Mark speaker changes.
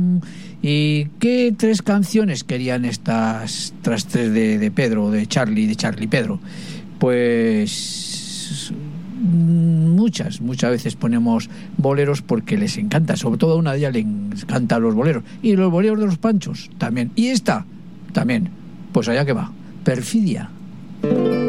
Speaker 1: ¿Y qué tres canciones querían estas tras tres de Pedro, de Charlie Pedro? Pues muchas veces ponemos boleros porque les encanta, sobre todo a una de ellas le encantan los boleros, y los boleros de los Panchos también, y esta también, pues allá que va, Perfidia.